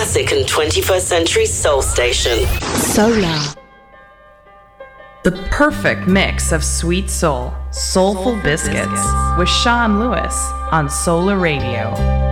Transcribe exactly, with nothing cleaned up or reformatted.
classic and twenty-first century soul station. Solar. The perfect mix of sweet soul, soulful biscuits with Sean Lewis on Solar Radio.